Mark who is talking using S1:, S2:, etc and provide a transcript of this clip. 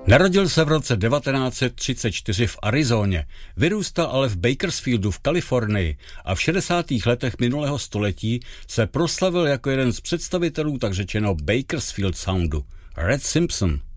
S1: Narodil se v roce 1934 v Arizoně, vyrůstal ale v Bakersfieldu v Kalifornii a v 60. letech minulého století se proslavil jako jeden z představitelů tak řečeno Bakersfield Soundu, Red Simpson.